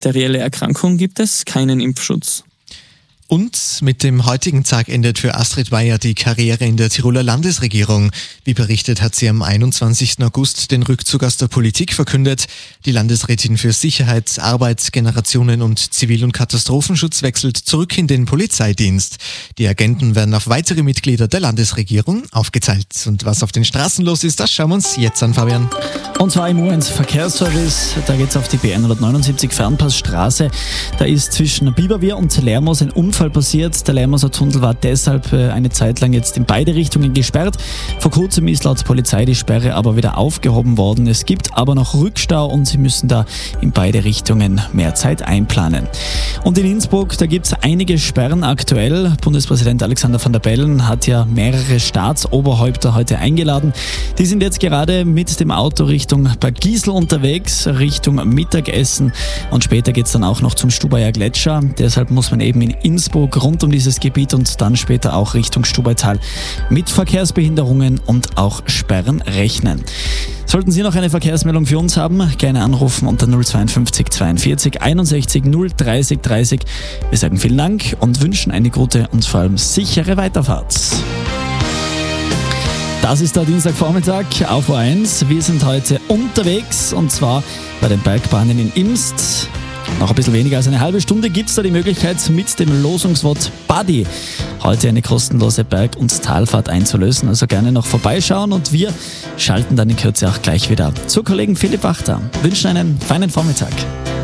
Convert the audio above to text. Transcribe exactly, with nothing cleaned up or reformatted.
bakterielle Erkrankung gibt es keinen Impfschutz. Und mit dem heutigen Tag endet für Astrid Weyer die Karriere in der Tiroler Landesregierung. Wie berichtet, hat sie am einundzwanzigsten August den Rückzug aus der Politik verkündet. Die Landesrätin für Sicherheit, Arbeit, Generationen und Zivil- und Katastrophenschutz wechselt zurück in den Polizeidienst. Die Agenten werden auf weitere Mitglieder der Landesregierung aufgeteilt. Und was auf den Straßen los ist, das schauen wir uns jetzt an, Fabian. Und zwar im U eins Verkehrsservice, da geht es auf die B hundertneunundsiebzig Fernpassstraße. Da ist zwischen Biberwier und Lermos ein Unfall passiert. Der Lermoser Tunnel war deshalb eine Zeit lang jetzt in beide Richtungen gesperrt. Vor kurzem ist laut Polizei die Sperre aber wieder aufgehoben worden. Es gibt aber noch Rückstau und sie müssen da in beide Richtungen mehr Zeit einplanen. Und in Innsbruck, da gibt es einige Sperren aktuell. Bundespräsident Alexander Van der Bellen hat ja mehrere Staatsoberhäupter heute eingeladen. Die sind jetzt gerade mit dem Auto Richtung Bad Giesel unterwegs, Richtung Mittagessen und später geht es dann auch noch zum Stubaier Gletscher. Deshalb muss man eben in Innsbruck rund um dieses Gebiet und dann später auch Richtung Stubaital mit Verkehrsbehinderungen und auch Sperren rechnen. Sollten Sie noch eine Verkehrsmeldung für uns haben, gerne anrufen unter null zweiundfünfzig zweiundvierzig einundsechzig null dreißig dreißig. Wir sagen vielen Dank und wünschen eine gute und vor allem sichere Weiterfahrt. Das ist der Dienstagvormittag auf O eins. Wir sind heute unterwegs und zwar bei den Bergbahnen in Imst. Noch ein bisschen weniger als eine halbe Stunde gibt es da die Möglichkeit, mit dem Losungswort Buddy heute eine kostenlose Berg- und Talfahrt einzulösen. Also gerne noch vorbeischauen und wir schalten dann in Kürze auch gleich wieder zu Kollegen Philipp Wachter. Wünschen einen feinen Vormittag.